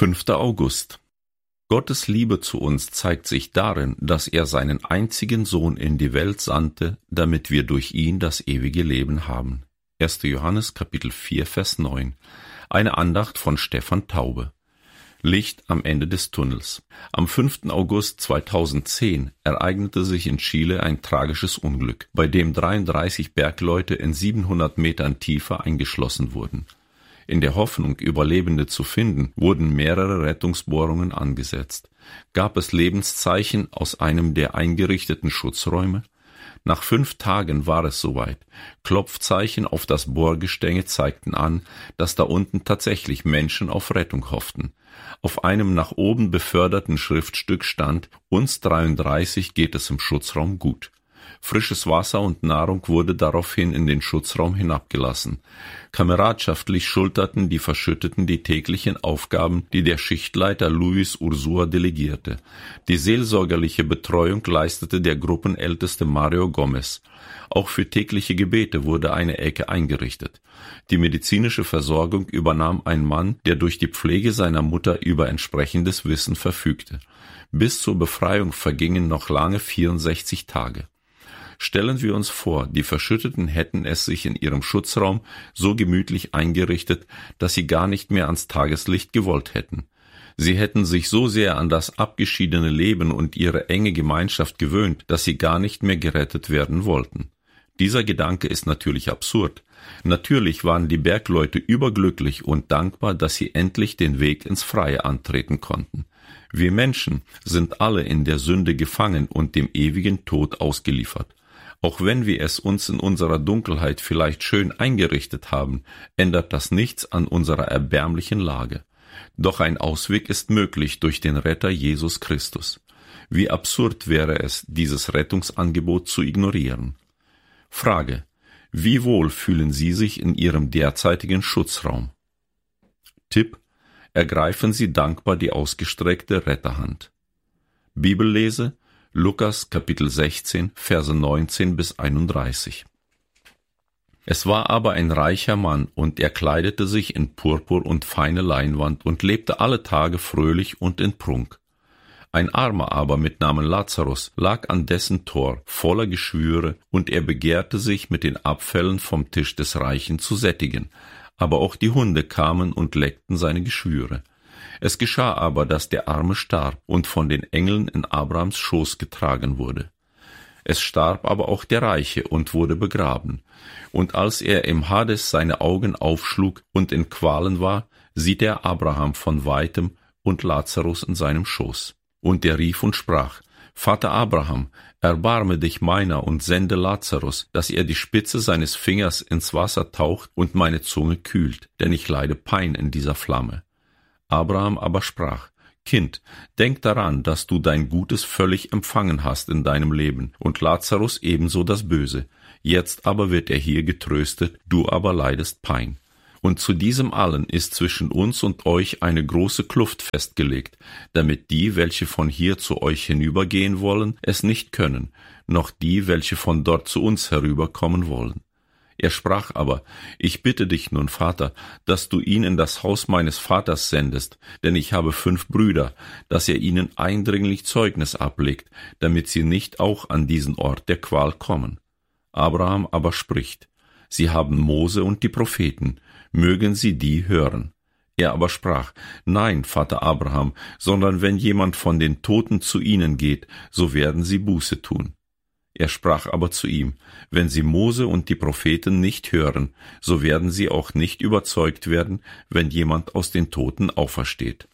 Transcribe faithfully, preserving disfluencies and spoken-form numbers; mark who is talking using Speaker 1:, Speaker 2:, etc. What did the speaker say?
Speaker 1: fünfter August. Gottes Liebe zu uns zeigt sich darin, dass er seinen einzigen Sohn in die Welt sandte, damit wir durch ihn das ewige Leben haben. erster Johannes Kapitel vier, Vers neun. Eine Andacht von Stefan Taube. Licht am Ende des Tunnels. Am fünften August zweitausendzehn ereignete sich in Chile ein tragisches Unglück, bei dem dreiunddreißig Bergleute in siebenhundert Metern Tiefe eingeschlossen wurden. In der Hoffnung, Überlebende zu finden, wurden mehrere Rettungsbohrungen angesetzt. Gab es Lebenszeichen aus einem der eingerichteten Schutzräume? Nach fünf Tagen war es soweit. Klopfzeichen auf das Bohrgestänge zeigten an, dass da unten tatsächlich Menschen auf Rettung hofften. Auf einem nach oben beförderten Schriftstück stand: Uns dreiunddreißig geht es im Schutzraum gut. Frisches Wasser und Nahrung wurde daraufhin in den Schutzraum hinabgelassen. Kameradschaftlich schulterten die Verschütteten die täglichen Aufgaben, die der Schichtleiter Luis Ursua delegierte. Die seelsorgerliche Betreuung leistete der Gruppenälteste Mario Gomez. Auch für tägliche Gebete wurde eine Ecke eingerichtet. Die medizinische Versorgung übernahm ein Mann, der durch die Pflege seiner Mutter über entsprechendes Wissen verfügte. Bis zur Befreiung vergingen noch lange vierundsechzig Tage. Stellen wir uns vor, die Verschütteten hätten es sich in ihrem Schutzraum so gemütlich eingerichtet, dass sie gar nicht mehr ans Tageslicht gewollt hätten. Sie hätten sich so sehr an das abgeschiedene Leben und ihre enge Gemeinschaft gewöhnt, dass sie gar nicht mehr gerettet werden wollten. Dieser Gedanke ist natürlich absurd. Natürlich waren die Bergleute überglücklich und dankbar, dass sie endlich den Weg ins Freie antreten konnten. Wir Menschen sind alle in der Sünde gefangen und dem ewigen Tod ausgeliefert. Auch wenn wir es uns in unserer Dunkelheit vielleicht schön eingerichtet haben, ändert das nichts an unserer erbärmlichen Lage. Doch ein Ausweg ist möglich durch den Retter Jesus Christus. Wie absurd wäre es, dieses Rettungsangebot zu ignorieren. Frage: Wie wohl fühlen Sie sich in Ihrem derzeitigen Schutzraum? Tipp: Ergreifen Sie dankbar die ausgestreckte Retterhand. Bibellese: Lukas Kapitel sechzehn, Verse neunzehn bis einunddreißig. Es war aber ein reicher Mann, und er kleidete sich in Purpur und feine Leinwand und lebte alle Tage fröhlich und in Prunk. Ein Armer aber mit Namen Lazarus lag an dessen Tor, voller Geschwüre, und er begehrte sich mit den Abfällen vom Tisch des Reichen zu sättigen. Aber auch die Hunde kamen und leckten seine Geschwüre. Es geschah aber, dass der Arme starb und von den Engeln in Abrahams Schoß getragen wurde. Es starb aber auch der Reiche und wurde begraben. Und als er im Hades seine Augen aufschlug und in Qualen war, sieht er Abraham von weitem und Lazarus in seinem Schoß. Und er rief und sprach: Vater Abraham, erbarme dich meiner und sende Lazarus, dass er die Spitze seines Fingers ins Wasser taucht und meine Zunge kühlt, denn ich leide Pein in dieser Flamme. Abraham aber sprach: Kind, denk daran, dass du dein Gutes völlig empfangen hast in deinem Leben und Lazarus ebenso das Böse. Jetzt aber wird er hier getröstet, du aber leidest Pein. Und zu diesem allen ist zwischen uns und euch eine große Kluft festgelegt, damit die, welche von hier zu euch hinübergehen wollen, es nicht können, noch die, welche von dort zu uns herüberkommen wollen. Er sprach aber: Ich bitte dich nun, Vater, dass du ihn in das Haus meines Vaters sendest, denn ich habe fünf Brüder, dass er ihnen eindringlich Zeugnis ablegt, damit sie nicht auch an diesen Ort der Qual kommen. Abraham aber spricht: Sie haben Mose und die Propheten, mögen sie die hören. Er aber sprach: Nein, Vater Abraham, sondern wenn jemand von den Toten zu ihnen geht, so werden sie Buße tun. Er sprach aber zu ihm: Wenn sie Mose und die Propheten nicht hören, so werden sie auch nicht überzeugt werden, wenn jemand aus den Toten aufersteht.